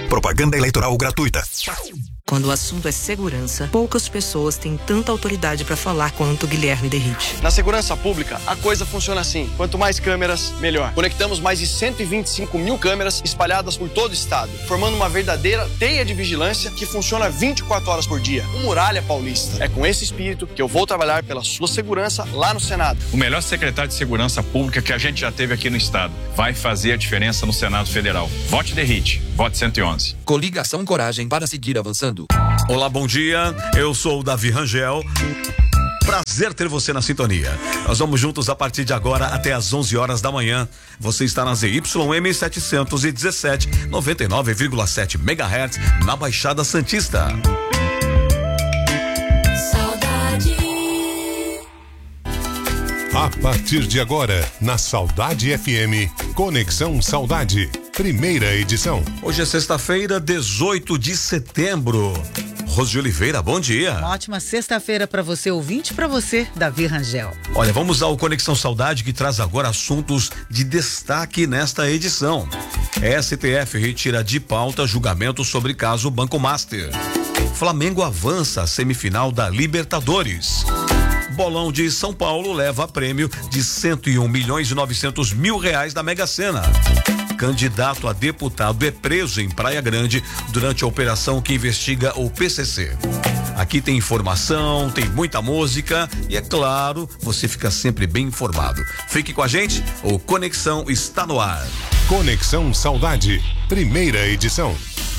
Propaganda eleitoral gratuita. Quando o assunto é segurança, poucas pessoas têm tanta autoridade para falar quanto Guilherme Derrite. Na segurança pública, a coisa funciona assim. Quanto mais câmeras, melhor. Conectamos mais de 125 mil câmeras espalhadas por todo o estado, formando uma verdadeira teia de vigilância que funciona 24 horas por dia. O Muralha Paulista. É com esse espírito que eu vou trabalhar pela sua segurança lá no Senado. O melhor secretário de segurança pública que a gente já teve aqui no estado. Vai fazer a diferença no Senado Federal. Vote Derrite. Vote 111. Coligação Coragem para seguir avançando. Olá, bom dia. Eu sou o Davi Rangel. Prazer ter você na sintonia. Nós vamos juntos a partir de agora até às 11 horas da manhã. Você está na ZYM 717, 99,7 MHz, na Baixada Santista. Saudade. A partir de agora, na Saudade FM, Conexão Saudade, primeira edição. Hoje é sexta-feira, 18 de setembro. Rose de Oliveira, bom dia. Uma ótima sexta-feira para você, ouvinte, para você, Davi Rangel. Olha, vamos ao Conexão Saudade, que traz agora assuntos de destaque nesta edição. STF retira de pauta julgamento sobre caso Banco Master. Flamengo avança à semifinal da Libertadores. Bolão de São Paulo leva prêmio de 101.900.000 reais da Mega Sena. Candidato a deputado é preso em Praia Grande durante a operação que investiga o PCC. Aqui tem informação, tem muita música e, é claro, você fica sempre bem informado. Fique com a gente, o Conexão está no ar. Conexão Saudade, primeira edição.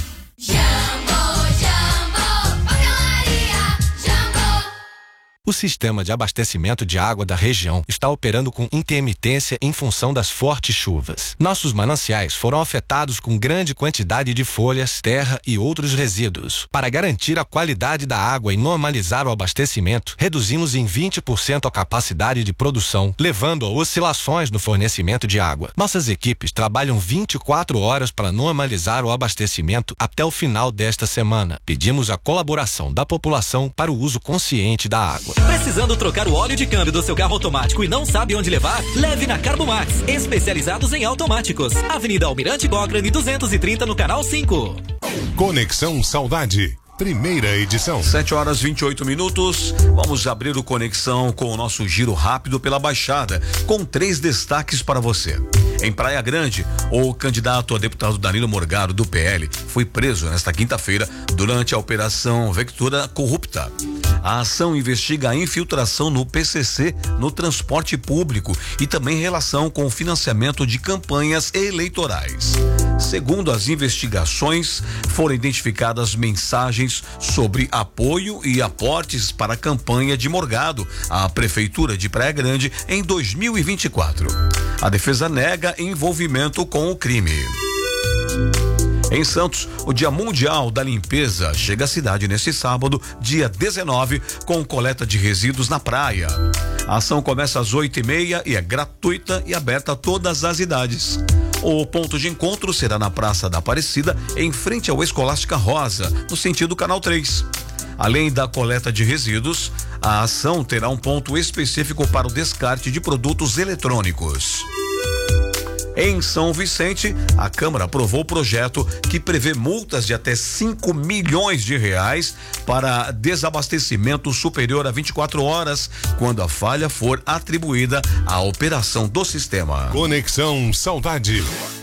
O sistema de abastecimento de água da região está operando com intermitência em função das fortes chuvas. Nossos mananciais foram afetados com grande quantidade de folhas, terra e outros resíduos. Para garantir a qualidade da água e normalizar o abastecimento, reduzimos em 20% a capacidade de produção, levando a oscilações no fornecimento de água. Nossas equipes trabalham 24 horas para normalizar o abastecimento até o final desta semana. Pedimos a colaboração da população para o uso consciente da água. Precisando trocar o óleo de câmbio do seu carro automático e não sabe onde levar? Leve na Carbomax, especializados em automáticos. Avenida Almirante Cochrane 230 no Canal 5. Conexão Saudade, primeira edição. 7h28. Vamos abrir o Conexão com o nosso giro rápido pela Baixada, com 3 destaques para você. Em Praia Grande, o candidato a deputado Danilo Morgado, do PL, foi preso nesta quinta-feira durante a Operação Vectura Corrupta. A ação investiga a infiltração no PCC no transporte público e também em relação com o financiamento de campanhas eleitorais. Segundo as investigações, foram identificadas mensagens sobre apoio e aportes para a campanha de Morgado à Prefeitura de Praia Grande em 2024. A defesa nega envolvimento com o crime. Em Santos, o Dia Mundial da Limpeza chega à cidade neste sábado, dia 19, com coleta de resíduos na praia. A ação começa às 8h30 e é gratuita e aberta a todas as idades. O ponto de encontro será na Praça da Aparecida, em frente ao Escolástica Rosa, no sentido Canal 3. Além da coleta de resíduos, a ação terá um ponto específico para o descarte de produtos eletrônicos. Em São Vicente, a Câmara aprovou o projeto que prevê multas de até 5 milhões de reais para desabastecimento superior a 24 horas, quando a falha for atribuída à operação do sistema. Conexão Saudade.